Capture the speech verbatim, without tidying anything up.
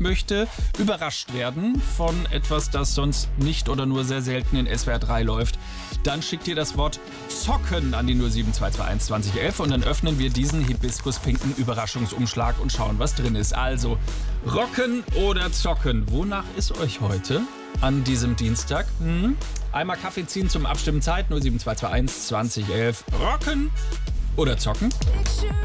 möchte überrascht werden von etwas, das sonst nicht oder nur sehr selten in S W R drei läuft, dann schickt ihr das Wort Zocken an die null sieben zwei zwei eins zwanzig elf und dann öffnen wir diesen hibiskuspinken Überraschungsumschlag und schauen, was drin ist. Also, rocken oder zocken? Wonach ist euch heute an diesem Dienstag? Hm? Einmal Kaffee ziehen zum Abstimmen Zeit null sieben zwei zwei eins zwanzig elf. Rocken oder zocken?